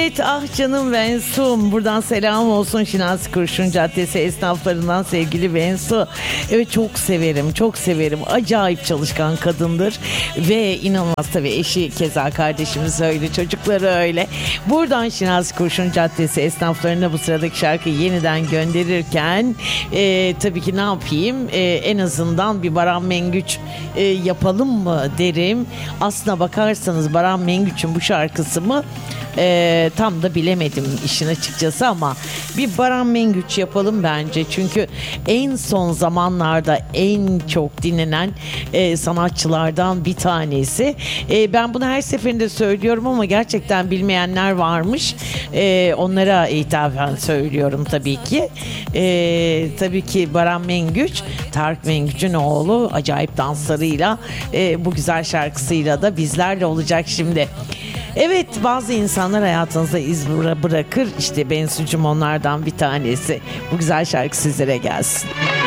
Evet, ah canım Bensu'm, buradan selam olsun Şinasi Kurşun Caddesi esnaflarından sevgili Bensu. Evet, çok severim, çok severim, acayip çalışkan kadındır ve inanılmaz, tabii eşi keza, kardeşimiz öyle, çocukları öyle. Buradan Şinasi Kurşun Caddesi esnaflarına bu sıradaki şarkıyı yeniden gönderirken tabii ki ne yapayım, en azından bir Baran Mengüç yapalım mı derim. Aslına bakarsanız Baran Mengüç'ün bu şarkısı mı? Tam da bilemedim işin açıkçası, ama bir Baran Mengüç yapalım bence. Çünkü en son zamanlarda en çok dinlenen sanatçılardan bir tanesi. Ben bunu her seferinde söylüyorum ama gerçekten bilmeyenler varmış. Onlara ithafen söylüyorum tabii ki. Tabii ki Baran Mengüç, Tarık Mengüç'ün oğlu, acayip danslarıyla, bu güzel şarkısıyla da bizlerle olacak şimdi. Evet, bazı insanlar hayatınızda iz bırakır. İşte Bensu'cum onlardan bir tanesi. Bu güzel şarkı sizlere gelsin.